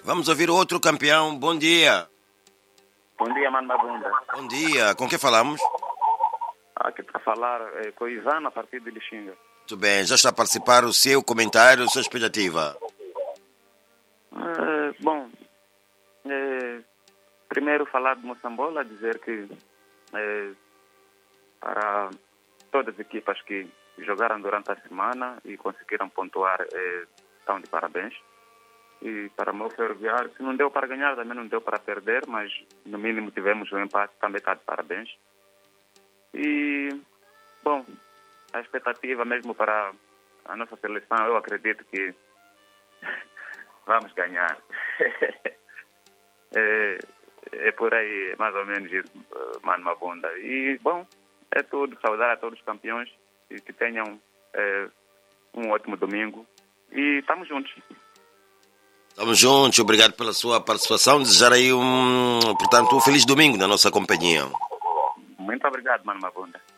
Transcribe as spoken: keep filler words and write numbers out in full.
Vamos ouvir outro campeão. Bom dia. Bom dia, Mano Mabunda. Bom dia. Com quem falamos? Aqui para falar é, com o Ivan a partir de Lixinga. Muito bem. Já está a participar o seu comentário, a sua expectativa? É, bom, é, primeiro falar de Moçambola, dizer que é, para todas as equipas que jogaram durante a semana e conseguiram pontuar, é, estão de parabéns. E para o meu Ferroviário, se não deu para ganhar, também não deu para perder, mas no mínimo tivemos um empate, também está de parabéns. E, bom, a expectativa mesmo para a nossa seleção, eu acredito que vamos ganhar. é, é por aí, mais ou menos isso, Mano Mabunda. E, bom, é tudo. Saudar a todos os campeões e que tenham é, um ótimo domingo. E estamos juntos. Estamos juntos, obrigado pela sua participação. Desejar aí um, portanto, um feliz domingo na nossa companhia. Muito obrigado, Mano Mabunda.